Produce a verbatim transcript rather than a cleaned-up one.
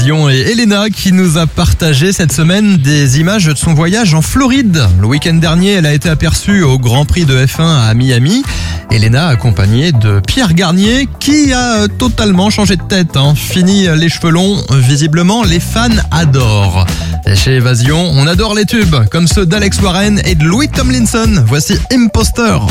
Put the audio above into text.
Évasion et Elena qui nous a partagé cette semaine des images de son voyage en Floride. Le week-end dernier, elle a été aperçue au Grand Prix de F un à Miami. Elena accompagnée de Pierre Garnier qui a totalement changé de tête. Hein. Fini les cheveux longs, visiblement les fans adorent. Et chez Évasion, on adore les tubes comme ceux d'Alex Warren et de Louis Tomlinson. Voici Imposter.